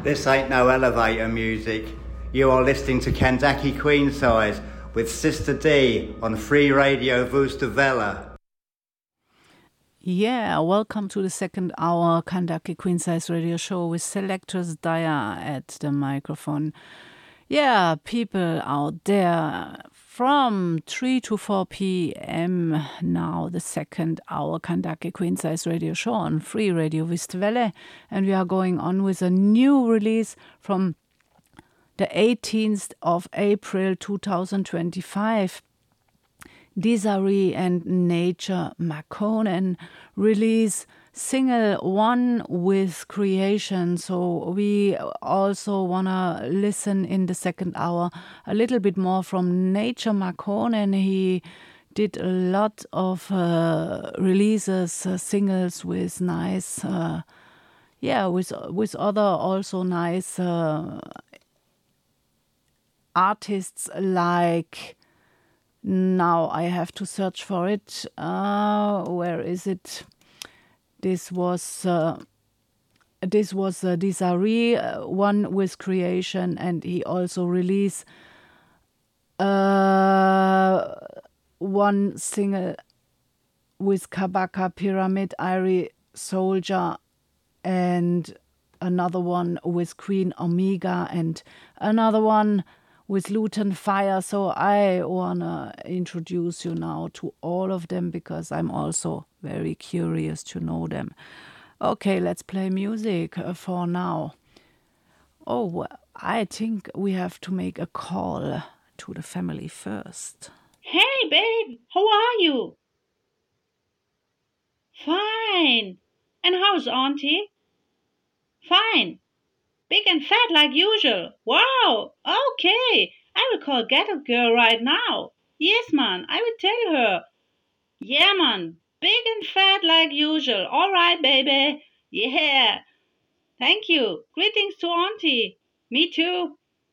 This ain't no elevator music. You are listening to Kandaki Queensize with Sister D on Free Radio Woosterwelle. Yeah, welcome to the second hour Kandaki Queensize radio show with Selectress Daya at the microphone. Yeah, people out there, from 3 to 4 p.m. now, the second hour Kandaki Queensize radio show on Free Radio Woosterwelle. And we are going on with a new release from the 18th of April 2025. Desiree and Nature McConan release single one with Creation. So we also want to listen in the second hour a little bit more from Nature McConan. He did a lot of releases, singles with nice, with other also nice artists like... Now I have to search for it. Where is it? This was Desiree, one with Creation, and he also released one single with Kabaka Pyramid, Irie Soldier, and another one with Queen Omega, and another one with Luton Fire. So I want to introduce you now to all of them because I'm also very curious to know them. Okay, let's play music for now. Oh, I think we have to make a call to the family first. Hey, babe, how are you? Fine. And how's Auntie? Fine. Big and fat like usual. Wow. Okay. I will call Ghetto Girl right now. Yes, man. I will tell her. Yeah, man. Big and fat like usual. All right, baby. Yeah. Thank you. Greetings to Auntie. Me too.